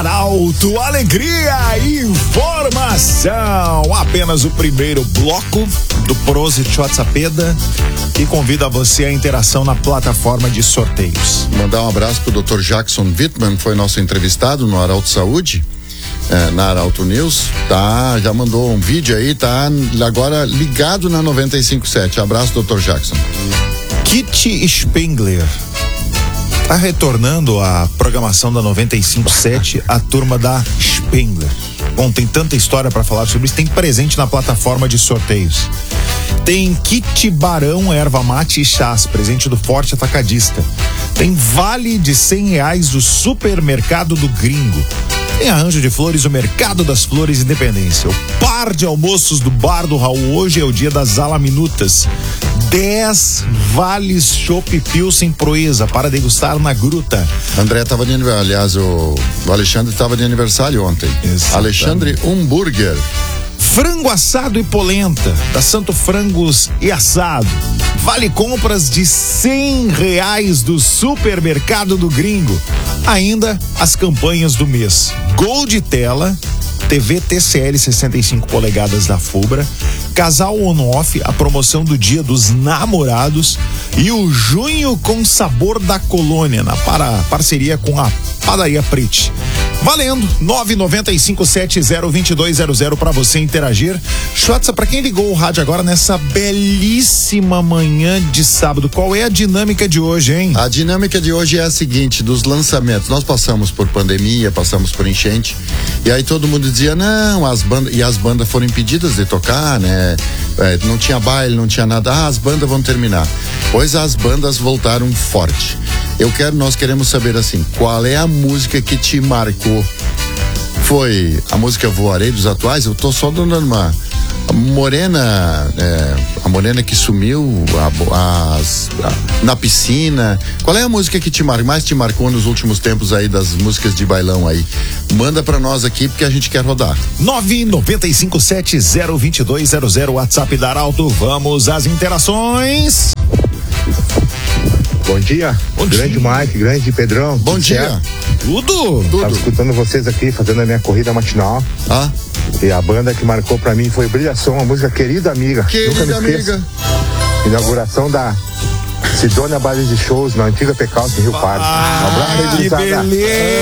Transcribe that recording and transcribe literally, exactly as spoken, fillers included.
Arauto, alegria e informação. Apenas o primeiro bloco do Prosit Chotsapeda, que convida você à interação na plataforma de sorteios. Mandar um abraço pro doutor Jackson Wittmann, que foi nosso entrevistado no Arauto Saúde, é, na Arauto News, tá? Já mandou um vídeo aí, tá agora ligado na noventa e cinco ponto sete. Abraço, doutor Jackson. Kit Spengler. Tá retornando à programação da noventa e cinco ponto sete, a turma da Spengler. Bom, tem tanta história para falar sobre isso, tem presente na plataforma de sorteios. Tem kit Barão, erva mate e chás, presente do Forte Atacadista. Tem vale de cem reais do Supermercado do Gringo. Tem arranjo de flores, o Mercado das Flores Independência. O par de almoços do Bar do Raul, hoje é o dia das alaminutas. dez vales Chopp Pilsen Proeza para degustar na Gruta. André estava de aniversário, aliás, o, o Alexandre estava de aniversário ontem. Exatamente. Alexandre Humburger. Frango assado e polenta, da Santo Frangos e Assado. Vale compras de cem reais do Supermercado do Gringo. Ainda as campanhas do mês. Gold Tela, T V T C L sessenta e cinco polegadas da Fubra, Casal On-Off, a promoção do Dia dos Namorados e o Junho com Sabor da Colônia, na para, parceria com a Padaria Prete. Valendo, nove nove cinco sete zero dois dois zero zero para você interagir. Schwartz, para quem ligou o rádio agora nessa belíssima manhã de sábado, qual é a dinâmica de hoje, hein? A dinâmica de hoje é a seguinte, dos lançamentos. Nós passamos por pandemia, passamos por enchente, e aí todo mundo dizia, não, as bandas, e as bandas foram impedidas de tocar, né? É, não tinha baile, não tinha nada, ah, as bandas vão terminar. Pois as bandas voltaram forte. Eu quero, nós queremos saber assim, qual é a música que te marcou? Foi a música Voarei dos atuais? Eu tô só dando uma a morena, é, a morena que sumiu a, as, a, na piscina. Qual é a música que te mar, mais te marcou nos últimos tempos aí das músicas de bailão aí? Manda pra nós aqui porque a gente quer rodar. nove nove cinco sete zero dois dois zero zero, WhatsApp da Arauto. Vamos às interações. Bom dia, Bom grande dia. Mike, grande Pedrão. Bom dia. Certo? Tudo. Tava escutando vocês aqui, fazendo a minha corrida matinal. Ah? E a banda que marcou pra mim foi Brilhação, a música Querida Amiga. Querida Nunca me esqueço. amiga. Inauguração da Sidônia Baile de Shows, na antiga Pecalce, em Rio Pardo. Ah, um abraço, que gurizada. beleza.